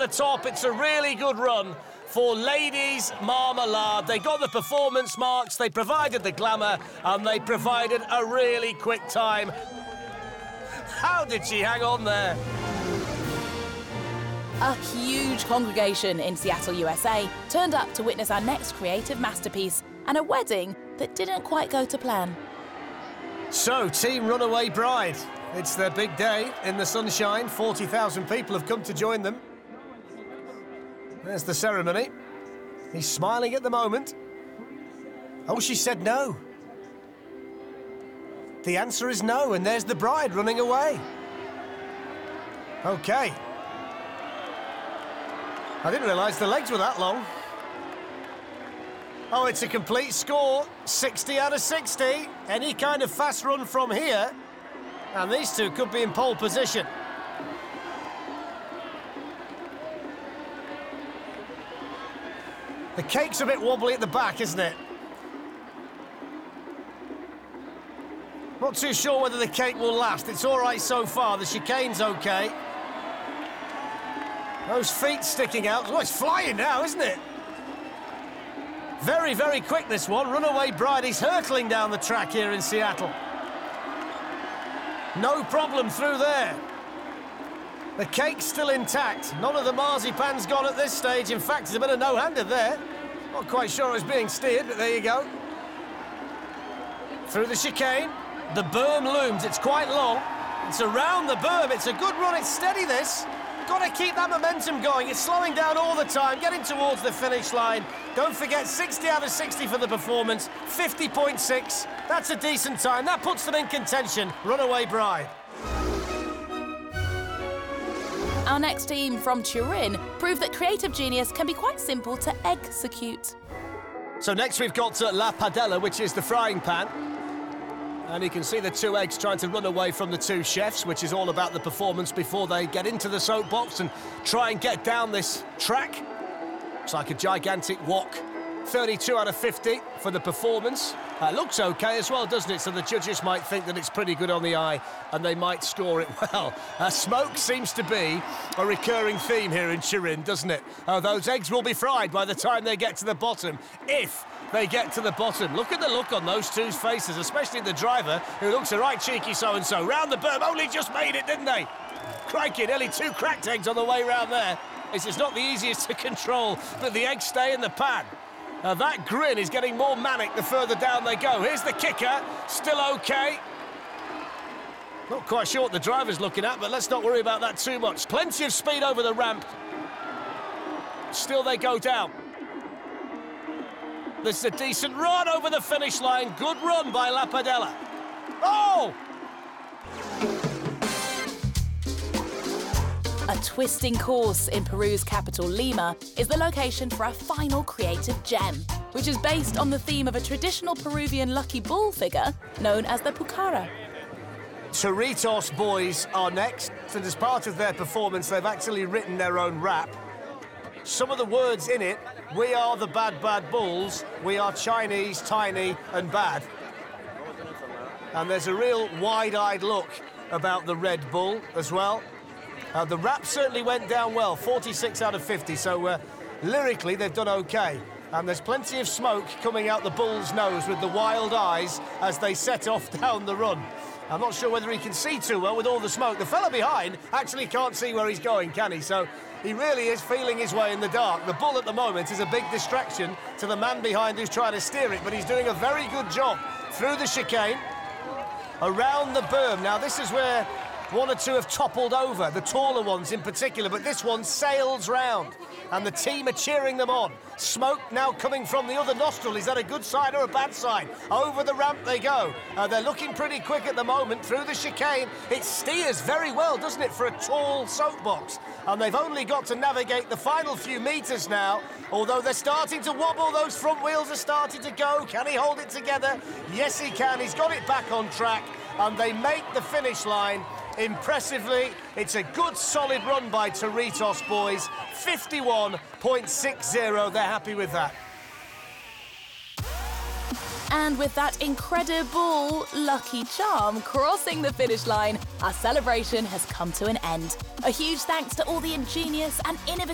the top. It's a really good run for Ladies Marmalade. They got the performance marks, they provided the glamour, and they provided a really quick time. How did she hang on there? A huge congregation in Seattle, USA, turned up to witness our next creative masterpiece and a wedding that didn't quite go to plan. So, Team Runaway Bride. It's their big day in the sunshine. 40,000 people have come to join them. There's the ceremony. He's smiling at the moment. Oh, she said no. The answer is no, and there's the bride running away. OK. I didn't realise the legs were that long. Oh, it's a complete score. 60 out of 60. Any kind of fast run from here, and these two could be in pole position. The cake's a bit wobbly at the back, isn't it? Not too sure whether the cake will last. It's all right so far. The chicane's OK. Those feet sticking out. Oh, it's flying now, isn't it? Very, very quick, this one. Runaway Bride is hurtling down the track here in Seattle. No problem through there. The cake's still intact. None of the marzipan's gone at this stage. In fact, there's a bit of no-hander there. Not quite sure it was being steered, but there you go. Through the chicane. The berm looms. It's quite long. It's around the berm. It's a good run. It's steady, this. Got to keep that momentum going. It's slowing down all the time, getting towards the finish line. Don't forget, 60 out of 60 for the performance, 50.6. That's a decent time. That puts them in contention. Runaway Bride. Our next team from Turin proved that creative genius can be quite simple to execute. So next we've got La Padella, which is the frying pan. And you can see the two eggs trying to run away from the two chefs, which is all about the performance before they get into the soapbox and try and get down this track. It's like a gigantic wok. 32 out of 50 for the performance. Looks OK as well, doesn't it? So the judges might think that it's pretty good on the eye and they might score it well. Smoke seems to be a recurring theme here in Turin, doesn't it? Those eggs will be fried by the time they get to the bottom, if they get to the bottom. Look at the look on those two's faces, especially the driver, who looks a right cheeky so-and-so. Round the berm, only just made it, didn't they? Crikey, nearly two cracked eggs on the way round there. This is not the easiest to control, but the eggs stay in the pan. That grin is getting more manic the further down they go. Here's the kicker, still OK. Not quite sure what the driver's looking at, but let's not worry about that too much. Plenty of speed over the ramp. Still they go down. This is a decent run over the finish line. Good run by La Padella. Oh! A twisting course in Peru's capital, Lima, is the location for our final creative gem, which is based on the theme of a traditional Peruvian lucky bull figure known as the Pucara. Cerritos boys are next, and as part of their performance, they've actually written their own rap. Some of the words in it: we are the bad, bad bulls, we are Chinese, tiny and bad. And there's a real wide-eyed look about the Red Bull as well. The rap certainly went down well, 46 out of 50, so lyrically they've done OK. And there's plenty of smoke coming out the bull's nose with the wild eyes as they set off down the run. I'm not sure whether he can see too well with all the smoke. The fella behind actually can't see where he's going, can he? So he really is feeling his way in the dark. The bull at the moment is a big distraction to the man behind who's trying to steer it, but he's doing a very good job through the chicane, around the berm. Now, this is where one or two have toppled over, the taller ones in particular, but this one sails round, and the team are cheering them on. Smoke now coming from the other nostril. Is that a good sign or a bad sign? Over the ramp they go. They're looking pretty quick at the moment through the chicane. It steers very well, doesn't it, for a tall soapbox? And they've only got to navigate the final few metres now, although they're starting to wobble. Those front wheels are starting to go. Can he hold it together? Yes, he can. He's got it back on track, and they make the finish line. Impressively, it's a good, solid run by Cerritos boys. 51.60, they're happy with that. And with that incredible lucky charm crossing the finish line, our celebration has come to an end. A huge thanks to all the ingenious and innovative